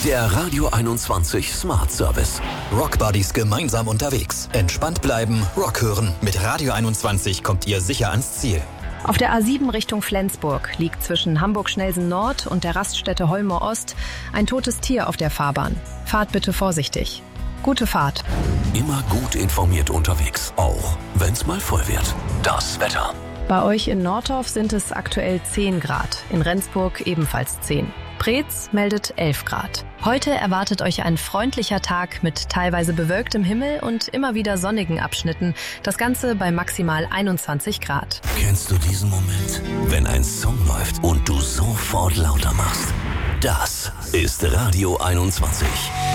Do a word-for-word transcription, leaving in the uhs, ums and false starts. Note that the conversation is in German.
Der Radio einundzwanzig Smart Service. Rockbuddies gemeinsam unterwegs. Entspannt bleiben, Rock hören. Mit Radio einundzwanzig kommt ihr sicher ans Ziel. Auf der A sieben Richtung Flensburg liegt zwischen Hamburg-Schnelsen Nord und der Raststätte Holmer Ost ein totes Tier auf der Fahrbahn. Fahrt bitte vorsichtig. Gute Fahrt. Immer gut informiert unterwegs, auch wenn's mal voll wird. Das Wetter. Bei euch in Nordorf sind es aktuell zehn Grad, in Rendsburg ebenfalls zehn. Preetz meldet elf Grad. Heute erwartet euch ein freundlicher Tag mit teilweise bewölktem Himmel und immer wieder sonnigen Abschnitten. Das Ganze bei maximal einundzwanzig Grad. Kennst du diesen Moment, wenn ein Song läuft und du sofort lauter machst? Das ist Radio einundzwanzig.